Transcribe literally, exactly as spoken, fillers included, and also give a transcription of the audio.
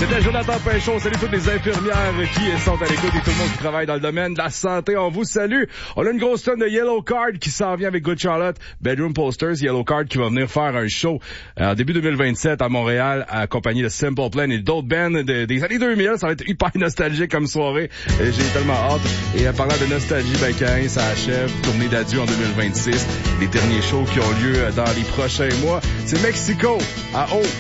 C'était Jonathan Pinchot. Salut toutes les infirmières qui sont à l'écoute et tout le monde qui travaille dans le domaine de la santé. On vous salue. On a une grosse tonne de Yellow Card qui s'en vient avec Good Charlotte. Bedroom Posters, Yellow Card qui va venir faire un show en début deux mille vingt-sept à Montréal, accompagné de Simple Plan et d'autres bands de, des années deux mille. Ça va être hyper nostalgique comme soirée. Et j'ai tellement hâte. Et en parlant de nostalgie, ben, quand ça achève, tournée d'adieu en deux mille vingt-six. Les derniers shows qui ont lieu dans les prochains mois. C'est Mexico à Eau.